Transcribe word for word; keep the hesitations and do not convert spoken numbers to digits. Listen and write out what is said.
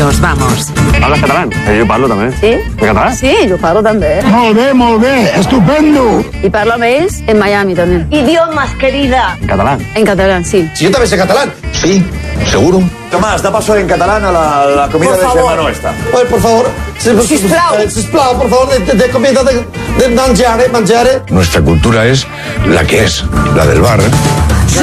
Nos vamos. Parles català? Eh, jo parlo també. Sí? En català? Sí, jo parlo també. Molt bé, molt bé, estupendo. I parlo amb ells en Miami també. Idiomas, querida. En català. En català, sí. Si yo también sé catalán. Sí, seguro. Tomás, da paso en catalán a la, la comida Por de favor. semana esta. Pues, por favor. Sisplau. Eh, Sisplau, por favor, de, de, de comida de, de mangiare, mangiare. Nuestra cultura es la que es, la del bar.